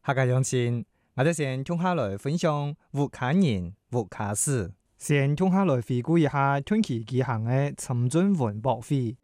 客家鄉親，我哋先聽下來分享吳家人、吳家事。先聽下來回顧一下春期舉行嘅深圳文博會。